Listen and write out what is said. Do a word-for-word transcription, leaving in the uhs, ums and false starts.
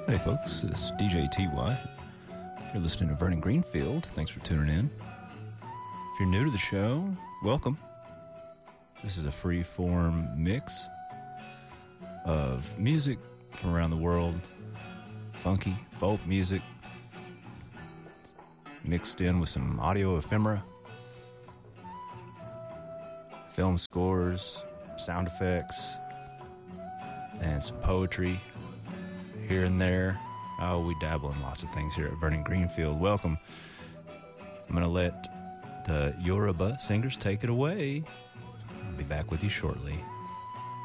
Hey folks, it's D J T Y. You're listening to Vernon Greenfield. Thanks for tuning in. If you're new to the show, welcome. This is a free-form mix of music from around the world, funky, folk music, mixed in with some audio ephemera, film scores, sound effects, and some poetry here and there. Oh, we dabble in lots of things here at Vernon Greenfield. Welcome. I'm going to let the Yoruba singers take it away. I'll be back with you shortly.